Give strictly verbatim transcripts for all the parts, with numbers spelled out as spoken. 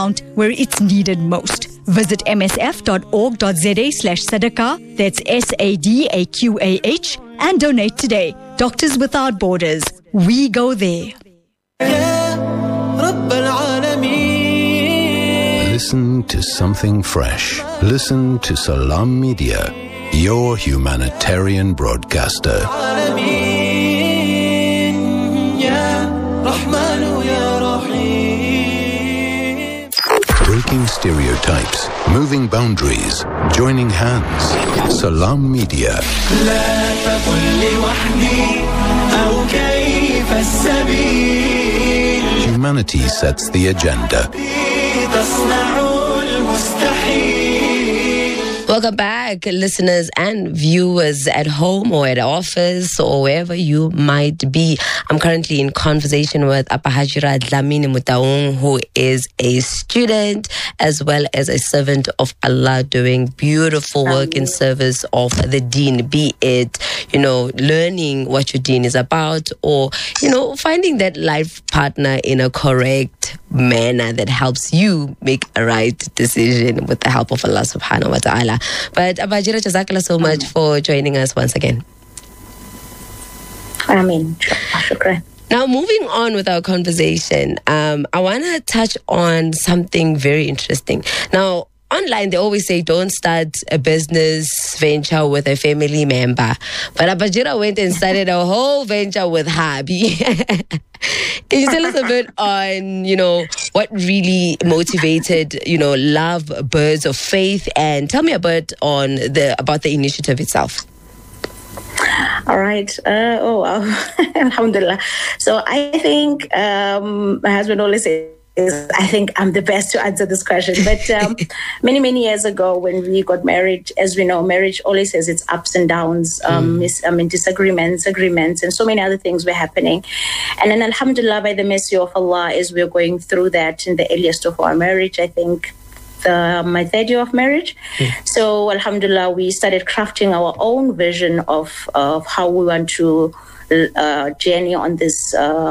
amount where it's needed most. Visit msf.org.za slash sadaqah, that's S A D A Q A H, and donate today. Doctors Without Borders. We go there. Listen to something fresh. Listen to Salam Media, your humanitarian broadcaster. Breaking stereotypes, moving boundaries, joining hands. Salam Media. Humanity sets the agenda. Welcome back, listeners and viewers at home or at office or wherever you might be. I'm currently in conversation with Apa Hajira Dlamini Mutaung, who is a student as well as a servant of Allah doing beautiful work in service of the deen, be it, you know, learning what your deen is about or, you know, finding that life partner in a correct manner that helps you make a right decision with the help of Allah subhanahu wa ta'ala. But Apa Hajira, jazakallah so much for joining us once again. Ameen. Shukran. Now, moving on with our conversation, um, I want to touch on something very interesting. Now, online, they always say don't start a business venture with a family member. But Apa Hajira went and started a whole venture with Habi. Can you tell us a bit on, you know, what really motivated, you know, Love Birds of Faith, and tell me a bit on the about the initiative itself. All right. Uh, oh, wow. Alhamdulillah. So I think um, my husband always says, I think I'm the best to answer this question. But um, many, many years ago when we got married, as we know, marriage always has its ups and downs, um, mm. mis- I mean, disagreements, agreements, and so many other things were happening. And then alhamdulillah, by the mercy of Allah, as we're going through that in the earliest of our marriage, I think the, my third year of marriage. Mm. So alhamdulillah, we started crafting our own vision of, of how we want to Uh, journey on this uh,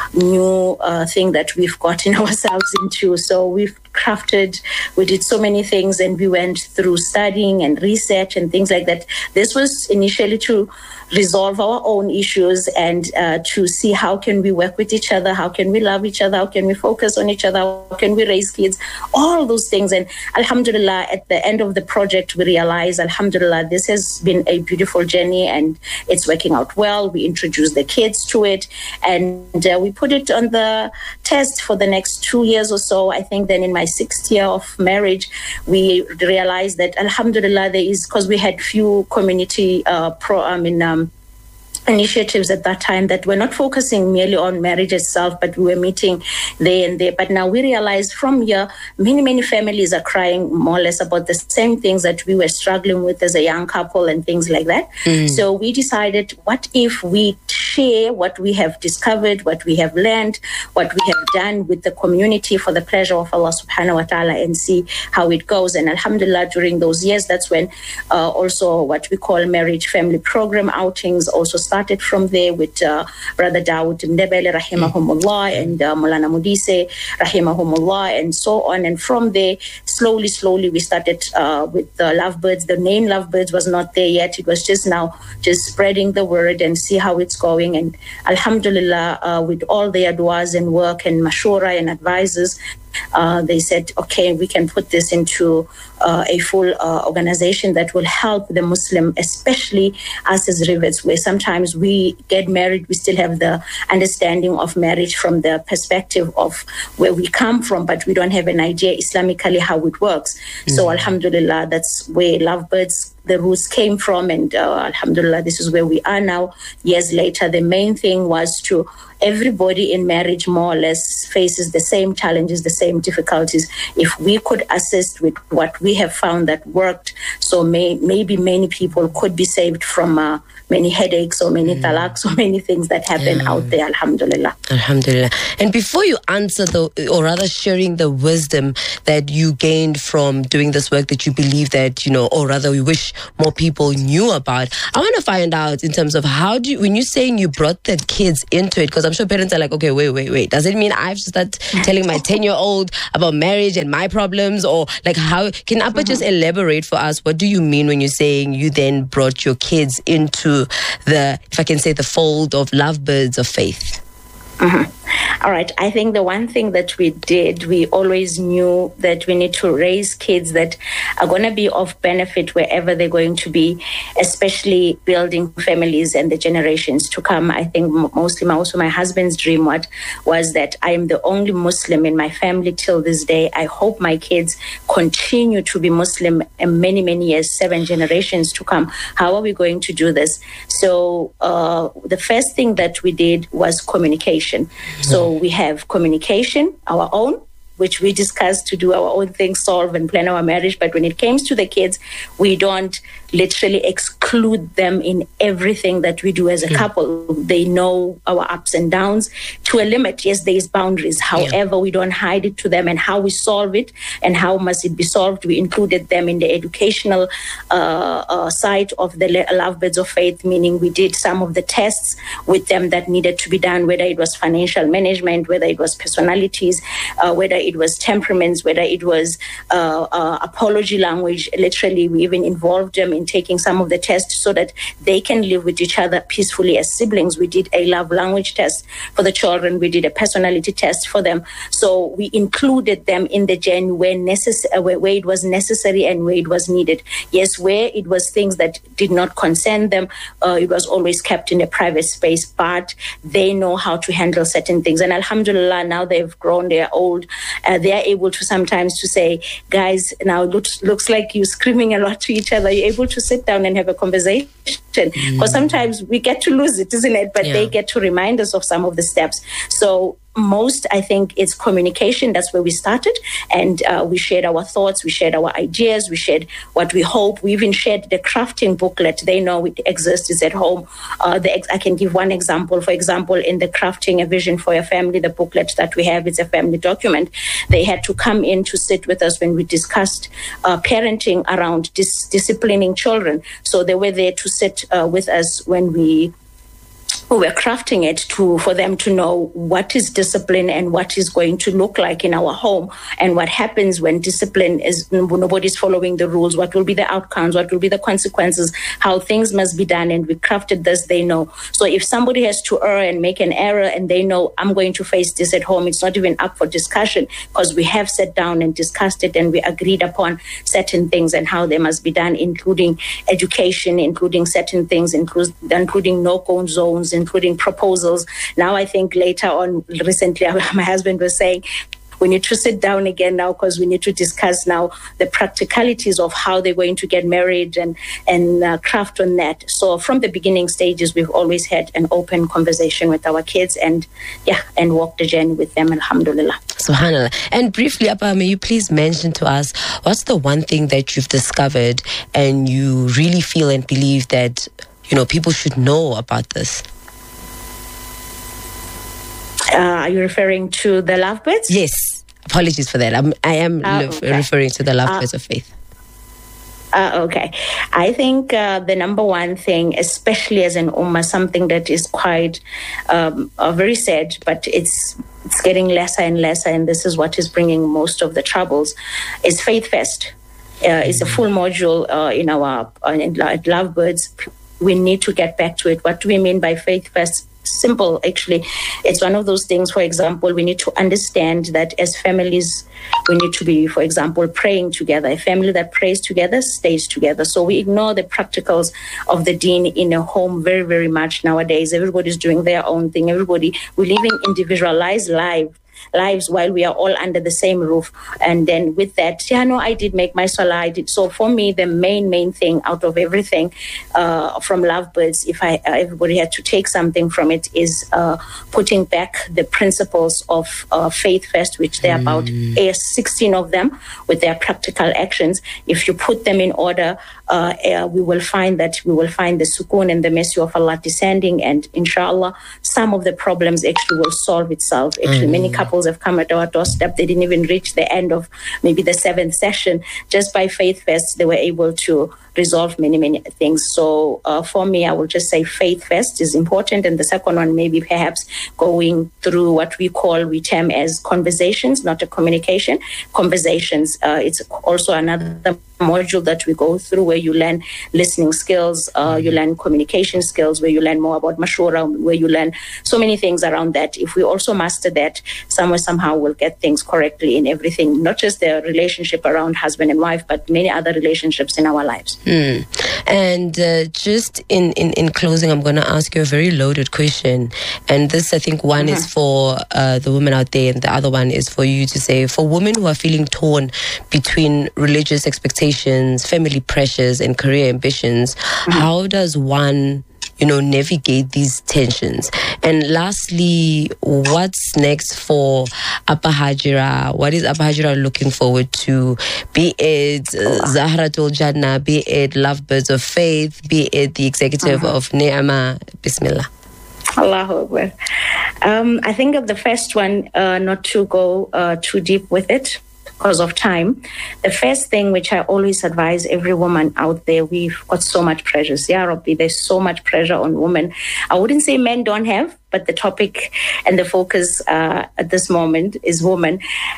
new uh, thing that we've gotten ourselves into. So we've crafted, we did so many things, and we went through studying and research and things like that. This was initially to resolve our own issues and uh, to see how can we work with each other, how can we love each other, how can we focus on each other, how can we raise kids, all those things. And alhamdulillah, at the end of the project, we realized, alhamdulillah, this has been a beautiful journey and it's working out well. We introduced the kids to it, and uh, we put it on the test for the next two years or so. I think then in my sixth year of marriage, we realized that alhamdulillah, there is, because we had few community uh, pro, I mean, um, initiatives at that time that were not focusing merely on marriage itself, but we were meeting there and there. But now we realize from here, many, many families are crying more or less about the same things that we were struggling with as a young couple and things like that. Mm. So we decided, what if we share what we have discovered, what we have learned, what we have done with the community for the pleasure of Allah subhanahu wa ta'ala, and see how it goes. And alhamdulillah, during those years, that's when uh, also what we call marriage family program outings also started from there with uh, Brother Dawood Mdebele, rahimahumullah, and uh, Mulana Mudise, rahimahumullah, and so on. And from there, slowly, slowly, we started uh, with the Lovebirds. The name Lovebirds was not there yet. It was just now just spreading the word and see how it's going. And alhamdulillah, uh, with all their du'as and work and mashura and advisors, Uh, they said, okay, we can put this into uh, a full uh, organization that will help the Muslim, especially us as rivets, where sometimes we get married, we still have the understanding of marriage from the perspective of where we come from, but we don't have an idea Islamically how it works. Mm-hmm. So alhamdulillah, that's where Lovebirds, the roots came from, and uh, alhamdulillah, this is where we are now. Years later, the main thing was to everybody in marriage more or less faces the same challenges, the same difficulties. If we could assist with what we have found that worked, so may, maybe many people could be saved from uh, many headaches or many mm. talaks or many things that happen yeah. out there, alhamdulillah. Alhamdulillah. And before you answer, the, or rather sharing the wisdom that you gained from doing this work that you believe that, you know, or rather we wish wish more people knew about. I want to find out in terms of how do you, when you're saying you brought the kids into it, because I'm sure parents are like, okay, wait, wait, wait. Does it mean I have to start telling my ten-year-old about marriage and my problems? Or like how, can Appa mm-hmm. just elaborate for us, what do you mean when you're saying you then brought your kids into the, if I can say, the fold of lovebirds of faith? Mm-hmm. All right. I think the one thing that we did, we always knew that we need to raise kids that are going to be of benefit wherever they're going to be, especially building families and the generations to come. I think mostly my, also my husband's dream what was that I am the only Muslim in my family till this day. I hope my kids continue to be Muslim in many, many years, seven generations to come. How are we going to do this? So uh, the first thing that we did was communication. So we have communication, our own, which we discuss to do our own things, solve and plan our marriage. But when it comes to the kids, we don't literally exclude them in everything that we do as a mm. couple. They know our ups and downs to a limit. Yes, there is boundaries. However, yeah. we don't hide it to them, and how we solve it and how must it be solved. We included them in the educational uh, uh, side of the Lovebirds of Faith, meaning we did some of the tests with them that needed to be done, whether it was financial management, whether it was personalities, uh, whether it was temperaments, whether it was uh, uh, apology language. Literally, we even involved them in taking some of the tests so that they can live with each other peacefully as siblings. We did a love language test for the children. We did a personality test for them. So we included them in the journey where, necess- where, where it was necessary and where it was needed. Yes, where it was things that did not concern them, uh, it was always kept in a private space, but they know how to handle certain things. And alhamdulillah, now they've grown, they're old, uh, they're able to sometimes to say, guys, now it looks, looks like you're screaming a lot to each other. You're able to sit down and have a conversation, because mm. sometimes we get to lose it, isn't it? But yeah. they get to remind us of some of the steps. So most, I think, it's communication. That's where we started. And uh, we shared our thoughts, we shared our ideas, we shared what we hope. We even shared the crafting booklet. They know it exists, it's at home. Uh, the ex- I can give one example. For example, in the Crafting a Vision for Your Family, the booklet that we have, it's a family document. They had to come in to sit with us when we discussed uh, parenting around dis- disciplining children. So they were there to sit uh, with us when we we're crafting it to for them to know what is discipline and what is going to look like in our home, and what happens when discipline is nobody's following the rules, what will be the outcomes, what will be the consequences, how things must be done. And we crafted this, they know. So if somebody has to err and make an error and they know I'm going to face this at home, it's not even up for discussion, because we have sat down and discussed it and we agreed upon certain things and how they must be done, including education, including certain things, including, including no-go zones, including proposals. Now, I think later on, recently, my husband was saying, we need to sit down again now, because we need to discuss now the practicalities of how they're going to get married and, and uh, craft on that. So from the beginning stages, we've always had an open conversation with our kids and, yeah, and walked the journey with them, alhamdulillah. Subhanallah. And briefly, Appa, may you please mention to us, what's the one thing that you've discovered and you really feel and believe that, you know, people should know about this? Uh, are you referring to the Lovebirds? Yes. Apologies for that. I'm, I am uh, le- okay. referring to the Lovebirds uh, of Faith. Uh, okay. I think uh, the number one thing, especially as an ummah, something that is quite um, uh, very sad, but it's it's getting lesser and lesser, and this is what is bringing most of the troubles, is Faith Fest. Uh, it's a full module uh, in our uh, in Lovebirds. We need to get back to it. What do we mean by Faith Fest? Simple, actually. It's one of those things, for example, we need to understand that as families, we need to be, for example, praying together. A family that prays together stays together. So we ignore the practicals of the deen in a home very, very much nowadays. Everybody's doing their own thing. Everybody, we're living individualized lives. lives while we are all under the same roof. And then with that, yeah, no, I did make my salah. I did. So for me, the main, main thing out of everything uh, from Lovebirds, if I uh, everybody had to take something from it, is uh, putting back the principles of uh, Faith Fest, which there are about uh, sixteen of them with their practical actions. If you put them in order, uh, uh, we will find that we will find the sukoon and the mercy of Allah descending, and inshallah, some of the problems actually will solve itself. Actually, mm. many couples have come at our doorstep. They didn't even reach the end of maybe the seventh session. Just by Faith Fest, they were able to resolve many, many things. So uh, for me, I will just say faith first is important. And the second one, maybe perhaps going through what we call, we term as conversations, not a communication, conversations. Uh, it's also another module that we go through where you learn listening skills, uh, you learn communication skills, where you learn more about mashura, where you learn so many things around that. If we also master that, somewhere, somehow we'll get things correctly in everything, not just the relationship around husband and wife, but many other relationships in our lives. Mm. And uh, just in, in, in closing, I'm going to ask you a very loaded question. And this, I think, one mm-hmm. is for uh, the women out there, and the other one is for you to say, for women who are feeling torn between religious expectations, family pressures, and career ambitions, mm-hmm. how does one, you know, navigate these tensions? And lastly, what's next for Appa Hajira? What is Appa Hajira looking forward to? Be it uh, Zahratul Jannah, be it Lovebirds of Faith, be it the executive uh-huh. of Ni'mah. Bismillah. Allahu Akbar. Um, I think of the first one, uh, not to go uh, too deep with it, because of time. The first thing which I always advise every woman out there, we've got so much pressure. Ya Rabbi, there's so much pressure on women. I wouldn't say men don't have, but the topic and the focus uh, at this moment is women.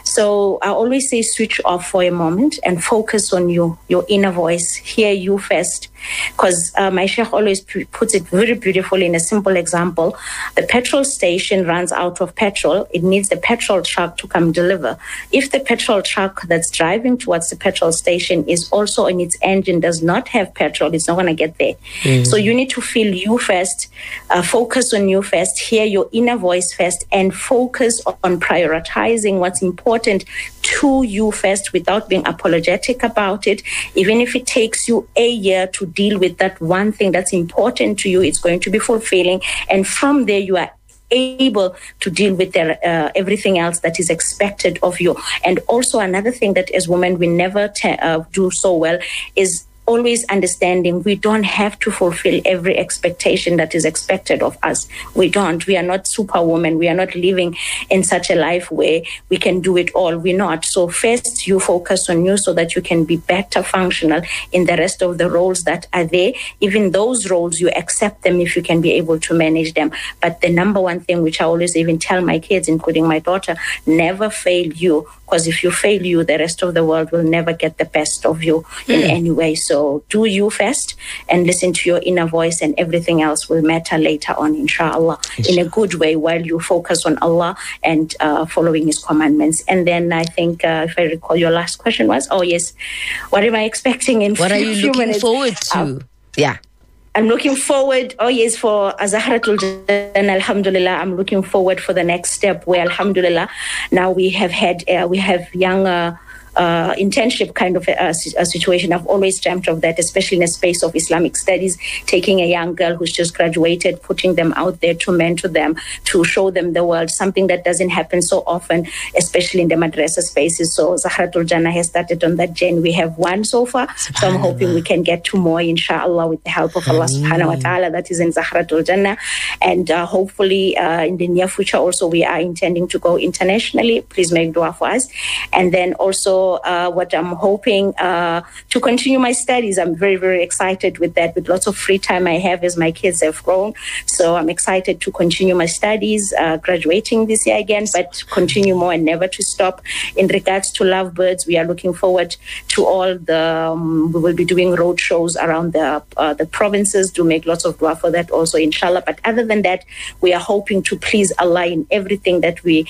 So I always say switch off for a moment and focus on you, your inner voice. Hear you first. Because uh, my sheikh always p- puts it very beautifully in a simple example. The petrol station runs out of petrol. It needs the petrol truck to come deliver. If the petrol truck that's driving towards the petrol station is also on its engine, does not have petrol, it's not going to get there. Mm-hmm. So you need to feel you first, uh, focus on you first, hear your inner voice first, and focus on prioritizing what's important to you first without being apologetic about it. Even if it takes you a year to deal with that one thing that's important to you, it's going to be fulfilling. And from there, you are able to deal with their, uh, everything else that is expected of you. And also another thing that as women we never te- uh, do so well is always understanding we don't have to fulfill every expectation that is expected of us. We don't. We are not superwoman. We are not living in such a life where we can do it all. We're not. So first you focus on you so that you can be better functional in the rest of the roles that are there. Even those roles, you accept them if you can be able to manage them. But the number one thing, which I always even tell my kids, including my daughter, never fail you. Because if you fail you, the rest of the world will never get the best of you mm. in any way. So do you first and listen to your inner voice, and everything else will matter later on, inshallah, yes. in a good way, while you focus on Allah and uh, following His commandments. And then I think, uh, if I recall, your last question was, oh yes, what am I expecting in What few, are you few looking minutes? forward to? Uh, yeah. I'm looking forward, oh yes, for Zahratul Jannah, alhamdulillah. I'm looking forward for the next step where, alhamdulillah, now we have had, uh, we have young uh, uh, internship kind of a, a situation. I've always dreamt of that, especially in a space of Islamic studies, taking a young girl who's just graduated, putting them out there to mentor them, to show them the world, something that doesn't happen so often, especially in the madrasa spaces. So Zahratul Jannah has started on that journey. We have one so far, so I'm hoping we can get two more, inshallah, with the help of Allah subhanahu wa ta'ala. That is in Zahratul Jannah. And uh, hopefully uh, in the near future also, we are intending to go internationally. Please make dua for us. And then also uh, what I'm hoping uh, to continue my studies. I'm very, very excited with that, with lots of free time I have as my kids have grown. So I'm excited to continue my studies, uh, graduating this year again, but continue more and never to stop. In regards to Lovebirds, we are looking forward to all the, um, we will be doing road shows around the uh, the provinces, to make lots of dua for that also, inshallah. But other than that, we are hoping to please Allah in everything that we,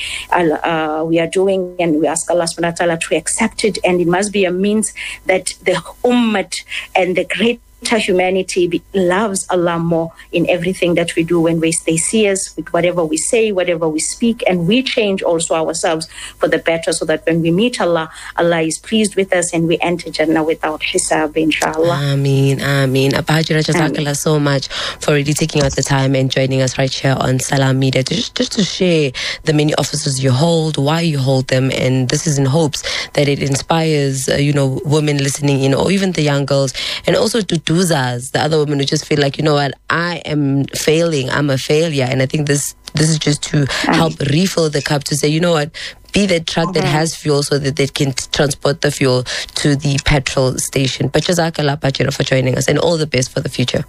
uh, we are doing, and we ask Allah subhanahu wa ta'ala to accept it, and it must be a means that the ummah and the great humanity be, loves Allah more in everything that we do, when we, they see us with whatever we say, whatever we speak, and we change also ourselves for the better, so that when we meet Allah, Allah is pleased with us and we enter Jannah without hisab, inshallah. Ameen, Ameen. Appa Hajira, jazakallah so much for really taking out the time and joining us right here on Salam Media, to just, just to share the many offices you hold, why you hold them, and this is in hopes that it inspires, uh, you know, women listening in, or even the young girls, and also to do losers, the other women who just feel like, you know what, I am failing, I'm a failure. And I think this this is just to help refill the cup, to say, you know what, be that truck mm-hmm. that has fuel so that they can t- transport the fuel to the petrol station. But Jazakallah Pachira for joining us, and all the best for the future.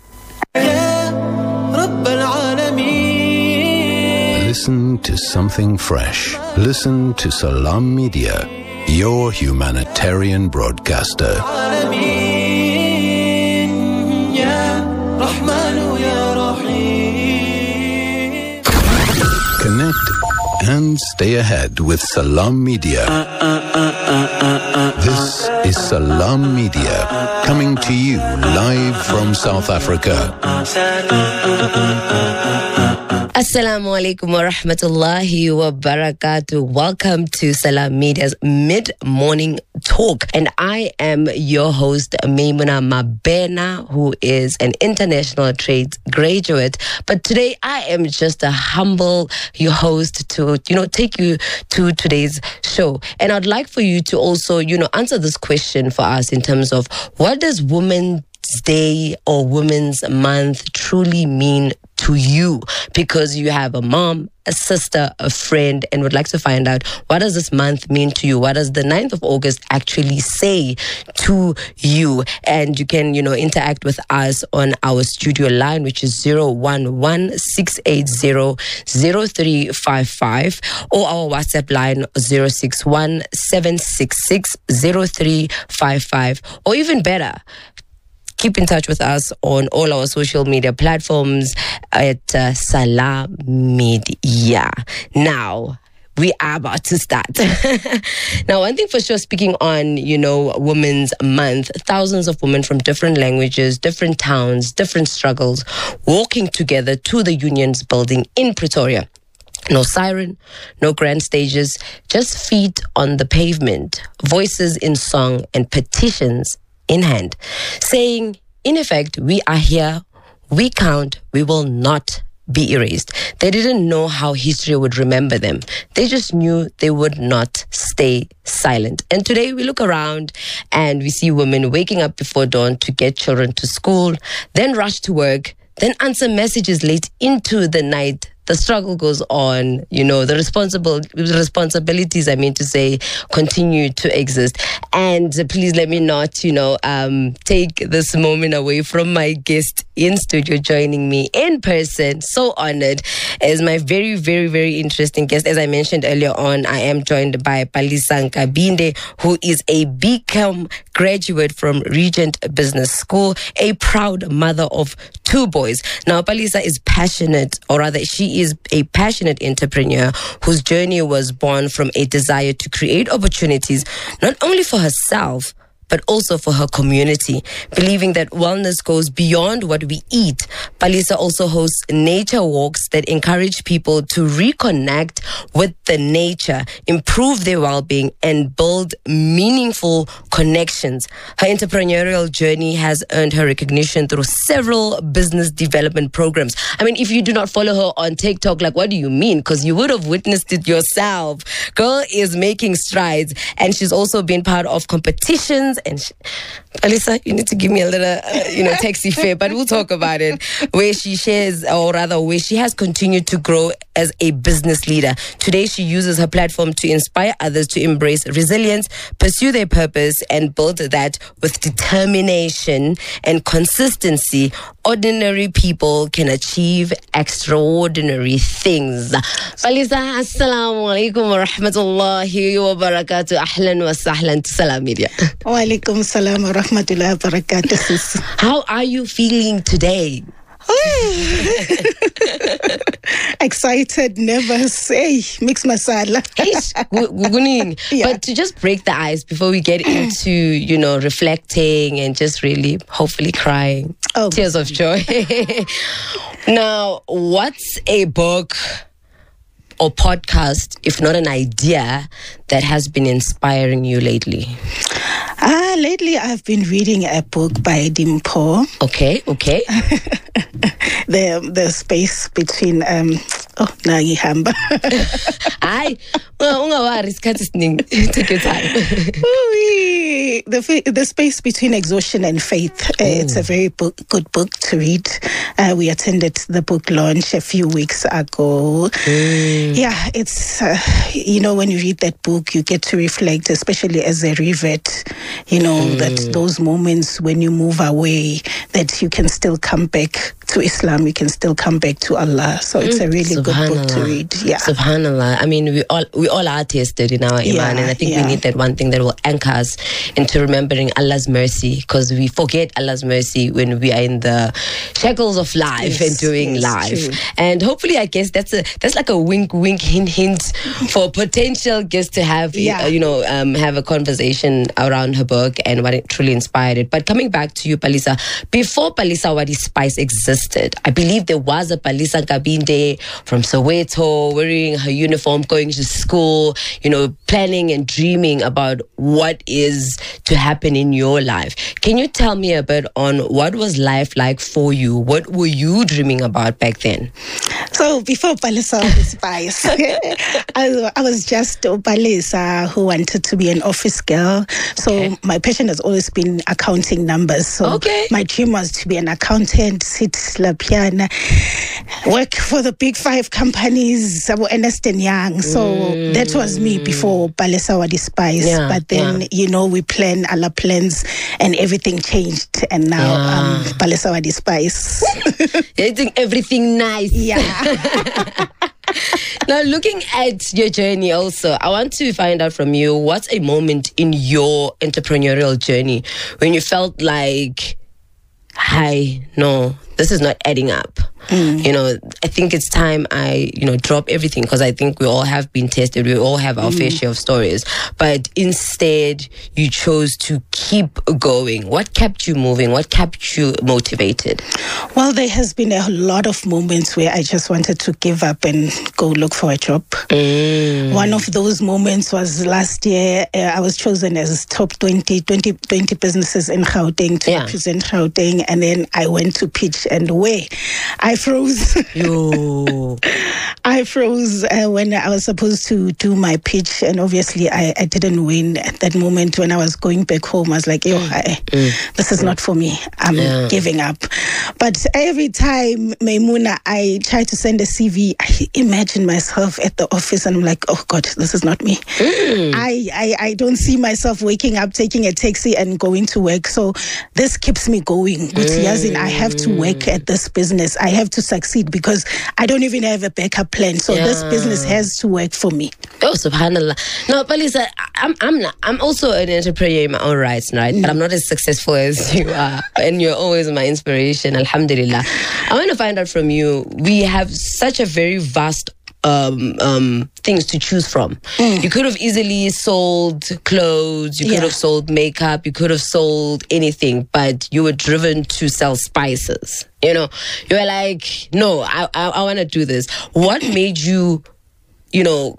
Listen to something fresh. Listen to Salam Media, your humanitarian broadcaster. Connect and stay ahead with Salam Media. This is Salam Media, coming to you live from South Africa. Assalamu alaikum wa rahmatullahi wa barakatuh. Welcome to Salam Media's mid-morning talk. And I am your host, Maimuna Mabena, who is an international trades graduate. But today I am just a humble your host to, you know, take you to today's show. And I'd like for you to also, you know, answer this question for us in terms of, what does Women's Day or Women's Month truly mean to you? Because you have a mom, a sister, a friend, and would like to find out, what does this month mean to you? What does the ninth of August actually say to you? And you can, you know, interact with us on our studio line, which is zero one one, six eight zero, zero three five five, or our WhatsApp line zero six one, seven six six, zero three five five, or even better, keep in touch with us on all our social media platforms at uh, Salam Media. Now, we are about to start. Now, one thing for sure, speaking on, you know, Women's Month, thousands of women from different languages, different towns, different struggles, walking together to the Unions building in Pretoria. No siren, no grand stages, just feet on the pavement, voices in song, and petitions in hand, saying, in effect, we are here, we count, we will not be erased. They didn't know how history would remember them. They just knew they would not stay silent. And today we look around and we see women waking up before dawn to get children to school, then rush to work, then answer messages late into the night. The struggle goes on, you know, the responsible responsibilities, I mean to say, continue to exist. And please let me not, you know, um, take this moment away from my guest in studio joining me in person. So honored as my very, very, very interesting guest. As I mentioned earlier on, I am joined by Palisa Nkabinde, who is a B Com graduate from Regent Business School, a proud mother of two boys. Now, Palisa is passionate, or rather, she is a passionate entrepreneur whose journey was born from a desire to create opportunities not only for herself, but also for her community, believing that wellness goes beyond what we eat. Palisa also hosts nature walks that encourage people to reconnect with the nature, improve their well-being, and build meaningful connections. Her entrepreneurial journey has earned her recognition through several business development programs. I mean, if you do not follow her on TikTok, like, what do you mean? Because you would have witnessed it yourself. Girl is making strides, and she's also been part of competitions. And she, Palisa, you need to give me a little, uh, you know, taxi fare, but we'll talk about it. Where she shares, or rather, where she has continued to grow as a business leader. Today, she uses her platform to inspire others to embrace resilience, pursue their purpose, and build that with determination and consistency. Ordinary people can achieve extraordinary things. Palisa, assalamu alaikum wa rahmatullahi wa barakatuh. Ahlan wa sahlan to Salam Media. Wa alaikum salam wa rahmatullahi wa barakatuh. How are you feeling today? Excited, nervous, hey, mix masala. Yeah. But to just break the ice before we get into, you know, reflecting and just really hopefully crying. Oh. Tears of joy. Now, what's a book or podcast, if not an idea, that has been inspiring you lately? Ah, lately I've been reading a book by Dimpo. Okay, okay. the the space between um oh nangihamba. Ay, ungawari isikhathi esiningi. Take your time. The the the space between exhaustion and faith. Uh, it's a very book, good book to read. Uh, we attended the book launch a few weeks ago. Mm. Yeah, it's uh, you know, when you read that book, you get to reflect, especially as a revert. You know mm. that those moments when you move away, that you can still come back to Islam. You can still come back to Allah. So it's a really good book to read. Yeah, Subhanallah. I mean, we all we all are tested in our iman, yeah, and I think yeah. we need that one thing that will anchor us into remembering Allah's mercy, because we forget Allah's mercy when we are in the shackles of life yes, and doing yes, life. True. And hopefully, I guess that's a that's like a wink, wink, hint, hint for potential guests to have, yeah. uh, you know, um, have a conversation around her book and what it truly inspired it. But coming back to you, Palisa, before Palisa Wadi Spice existed, I believe there was a Palisa Nkabinde from Soweto wearing her uniform, going to school, you know, planning and dreaming about what is to happen in your life. Can you tell me a bit on what was life like for you? What were you dreaming about back then? So before Palisa Wadi Spice, I, I was just Palisa who wanted to be an office girl. So okay. my passion has always been accounting numbers. So okay. my dream was to be an accountant, sit La Piana, work for the big five companies, Ernst and Young. So mm. that was me before Palisa Wadi Spice. Yeah, but then, yeah. you know, we plan Allah plans and everything changed. And now yeah. um, Palisa Wadi Spice. You're doing everything nice. Yeah. Now, looking at your journey also, I want to find out from you, what's a moment in your entrepreneurial journey when you felt like, hi, no, this is not adding up. Mm. You know, I think it's time I, you know, drop everything, because I think we all have been tested. We all have our mm. fair share of stories. But instead, you chose to keep going. What kept you moving? What kept you motivated? Well, there has been a lot of moments where I just wanted to give up and go look for a job. Mm. One of those moments was last year. Uh, I was chosen as top twenty, twenty, twenty businesses in Gauteng to yeah. represent Gauteng. And then I went to pitch, and where I froze. Yo. I froze uh, when I was supposed to do my pitch, and obviously I, I didn't win. At that moment when I was going back home, I was like, yo, I, mm. this is not for me. I'm yeah. giving up. But every time, Maimuna, I try to send a C V, I imagine myself at the office and I'm like, oh God, this is not me. Mm. I, I, I don't see myself waking up, taking a taxi and going to work. So this keeps me going. Mm. Yazin, I have to work at this business. I have to succeed because I don't even have a backup plan. So yeah. this business has to work for me. Oh, subhanallah. No, Palisa, I'm I'm not, I'm also an entrepreneur in my own rights, right? Mm. But I'm not as successful as you are. And you're always my inspiration, alhamdulillah. I want to find out from you, we have such a very vast Um, um, things to choose from. Mm. You could have easily sold clothes, you could yeah. have sold makeup, you could have sold anything, but you were driven to sell spices. You know, you were like, no, I, I, I want to do this. What made you, you know,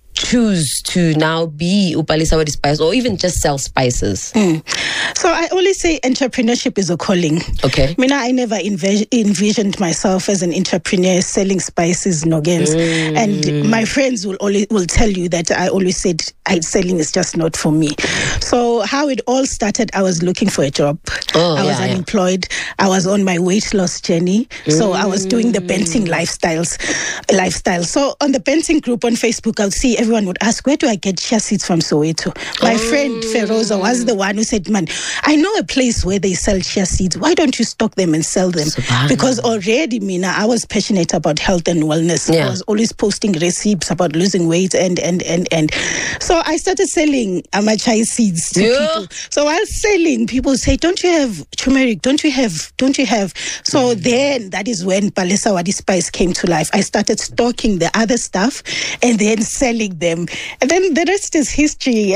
choose to now be Palisa Wadi Spice, or even just sell spices? Mm. So I always say entrepreneurship is a calling. Okay. I mean, I never env- envisioned myself as an entrepreneur selling spices, noggins. Mm. And my friends will always will tell you that I always said I, selling is just not for me. So how it all started, I was looking for a job. Oh, I was yeah, unemployed. Yeah. I was on my weight loss journey. So mm. I was doing the Benting lifestyles, lifestyle. So on the Benting group on Facebook, I'll see everyone would ask, where do I get chia seeds from Soweto? My oh. friend Feroza was the one who said, man, I know a place where they sell chia seeds. Why don't you stock them and sell them? Because already, Mina, I was passionate about health and wellness. Yeah. I was always posting recipes about losing weight and, and, and, and. So I started selling amachai seeds to yeah. people. So while selling, people say, don't you have turmeric? Don't you have, don't you have? So mm. then that is when Palisa Wadi Spice came to life. I started stocking the other stuff and then selling them. And then the rest is history.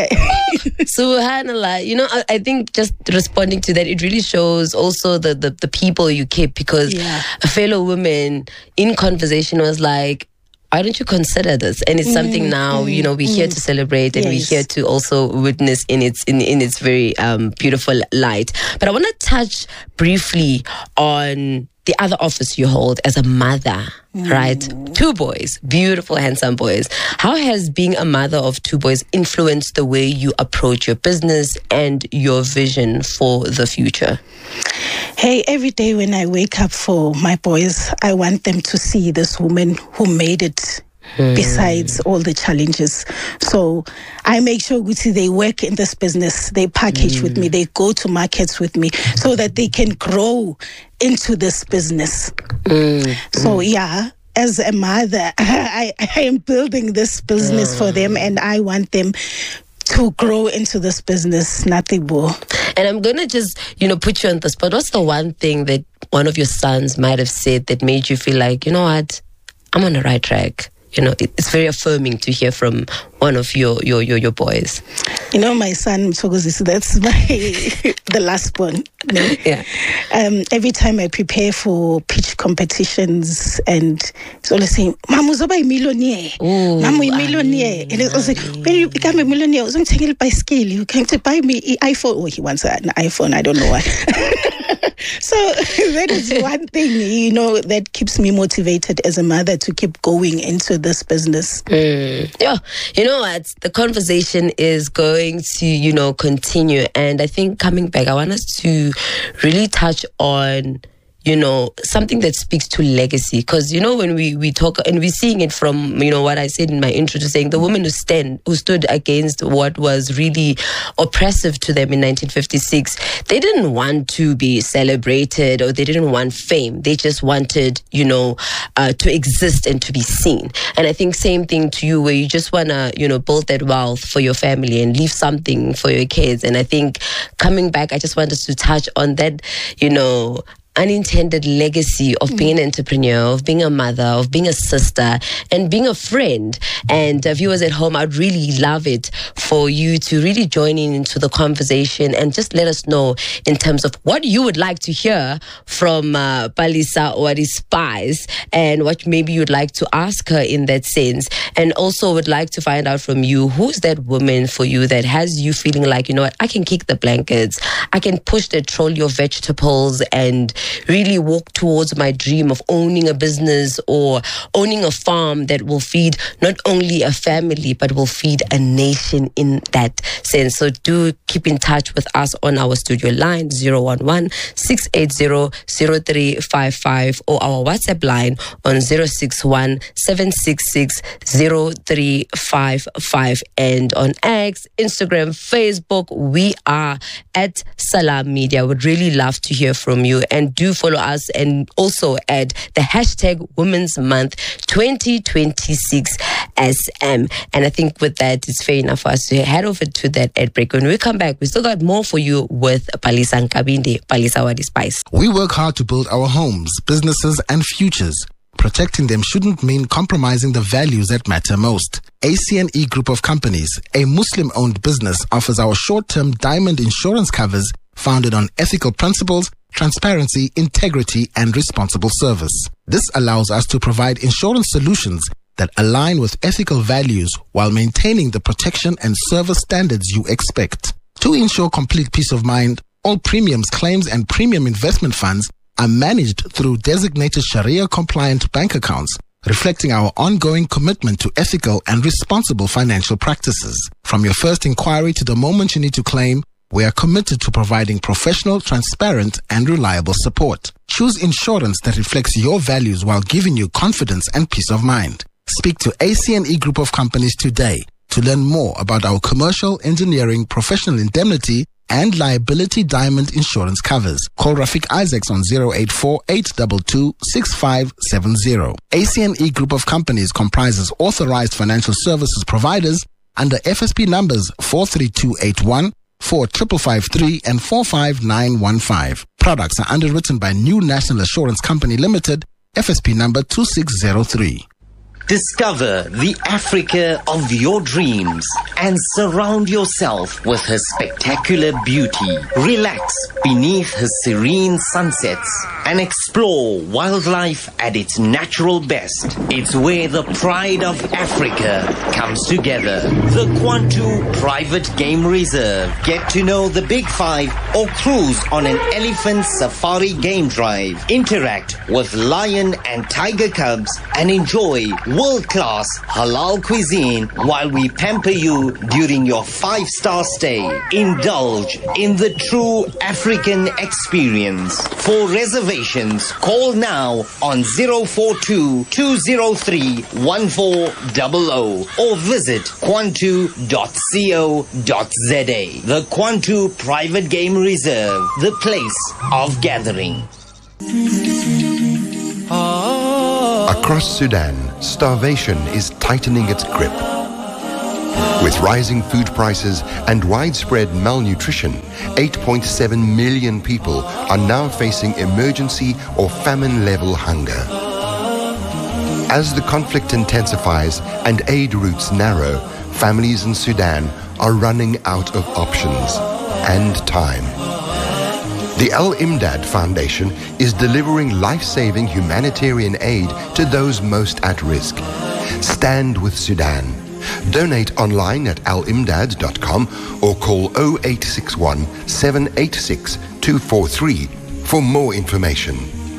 Subhanallah. You know, I, I think just responding to that, it really shows also the, the, the people you keep, because yeah. a fellow woman in conversation was like, why don't you consider this? And it's mm, something now, mm, you know, we're mm. here to celebrate, and yes. we're here to also witness in its in, in its very um, beautiful light. But I want to touch briefly on the other office you hold as a mother, mm. right? Two boys, beautiful, handsome boys. How has being a mother of two boys influenced the way you approach your business and your vision for the future? Hey, every day when I wake up for my boys, I want them to see this woman who made it. Hmm. Besides all the challenges. So I make sure they work in this business, they package mm. with me, they go to markets with me so that they can grow into this business. Mm. So yeah, as a mother, I, I am building this business mm. for them, and I want them to grow into this business, nothing more. And I'm going to just, you know, put you on the spot. What's the one thing that one of your sons might have said that made you feel like, you know what, I'm on the right track? You know, it's very affirming to hear from one of your your your, your boys. You know, my son, Mthokozisi, that's my the last one. You know? Yeah. Um, every time I prepare for pitch competitions, and he's always saying, "Mama, uzoba a millionaire. Mama, a millionaire." And it's like, when you become a millionaire, you're going to take a bicycle. You can to buy me an iPhone. Oh, he wants an iPhone. I don't know why. So that is one thing, you know, that keeps me motivated as a mother to keep going into this business. Mm. Yeah, you know what? The conversation is going to, you know, continue. And I think coming back, I want us to really touch on, you know, something that speaks to legacy. Because, you know, when we, we talk, and we're seeing it from, you know, what I said in my intro to saying the women who stand, who stood against what was really oppressive to them in nineteen fifty-six, they didn't want to be celebrated or they didn't want fame. They just wanted, you know, uh, to exist and to be seen. And I think same thing to you, where you just want to, you know, build that wealth for your family and leave something for your kids. And I think coming back, I just wanted to touch on that, you know, unintended legacy of being an entrepreneur, of being a mother, of being a sister, and being a friend. And uh, viewers at home, I'd really love it for you to really join in into the conversation and just let us know in terms of what you would like to hear from uh, Palisa Owari Spice, and what maybe you'd like to ask her in that sense. And also would like to find out from you, who's that woman for you that has you feeling like, you know what, I can kick the blankets, I can push the trolley of vegetables and really walk towards my dream of owning a business or owning a farm that will feed not only a family but will feed a nation in that sense. So do keep in touch with us on our studio line zero one one, six eight zero, zero three five five or our WhatsApp line on zero six one, seven six six, zero three five five, and on X, Instagram, Facebook, we are at Salam Media. Would really love to hear from you, and do follow us, and also add the hashtag Women's Month twenty twenty-six S M. And I think with that, it's fair enough for us to head over to that ad break. When we come back, we still got more for you with Palisa Nkabinde, Palisa Owari Spice. We work hard to build our homes, businesses, and futures. Protecting them shouldn't mean compromising the values that matter most. A C N E Group of Companies, a Muslim-owned business, offers our short-term diamond insurance covers founded on ethical principles, transparency, integrity, and responsible service. This allows us to provide insurance solutions that align with ethical values while maintaining the protection and service standards you expect. To ensure complete peace of mind, all premiums, claims, and premium investment funds are managed through designated Sharia-compliant bank accounts, reflecting our ongoing commitment to ethical and responsible financial practices. From your first inquiry to the moment you need to claim, we are committed to providing professional, transparent, and reliable support. Choose insurance that reflects your values while giving you confidence and peace of mind. Speak to A C N E Group of Companies today to learn more about our commercial, engineering, professional indemnity, and liability diamond insurance covers. Call Rafik Isaacs on zero eight four, eight two two, six five seven zero. A C N E Group of Companies comprises authorized financial services providers under F S P numbers four three two eight one, four five five three, and four five nine one five. Products are underwritten by New National Assurance Company Limited, F S P number two six zero three. Discover the Africa of your dreams and surround yourself with her spectacular beauty. Relax beneath her serene sunsets and explore wildlife at its natural best. It's where the pride of Africa comes together. The Kwantu Private Game Reserve. Get to know the Big Five or cruise on an elephant safari game drive. Interact with lion and tiger cubs and enjoy world-class halal cuisine while we pamper you during your five-star stay. Indulge in the true African experience. For reservations, call now on zero four two, two zero three, one four zero zero or visit kwantu dot co dot za. The Kwantu Private Game Reserve, the place of gathering. Across Sudan, starvation is tightening its grip. With rising food prices and widespread malnutrition, eight point seven million people are now facing emergency or famine-level hunger. As the conflict intensifies and aid routes narrow, families in Sudan are running out of options and time. The Al-Imdad Foundation is delivering life-saving humanitarian aid to those most at risk. Stand with Sudan. Donate online at al imdad dot com or call zero eight six one, seven eight six, two four three for more information.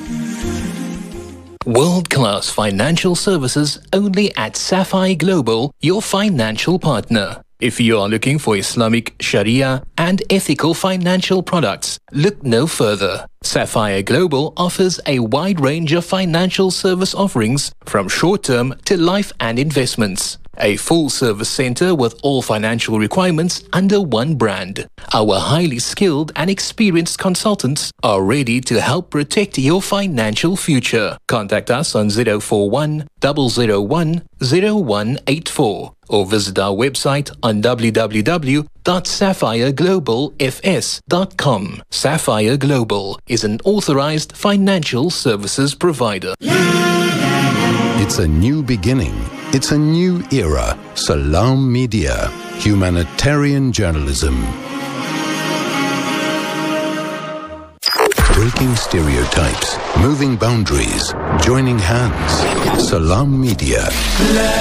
World-class financial services only at Sapphire Global, your financial partner. If you are looking for Islamic, Sharia and ethical financial products, look no further. Sapphire Global offers a wide range of financial service offerings from short-term to life and investments. A full-service center with all financial requirements under one brand. Our highly skilled and experienced consultants are ready to help protect your financial future. Contact us on zero four one, zero zero one, zero one eight four or visit our website on w w w dot sapphire global f s dot com. Sapphire Global is an authorized financial services provider. It's a new beginning. It's a new era. Salam Media. Humanitarian journalism. Breaking stereotypes. Moving boundaries. Joining hands. Salam Media.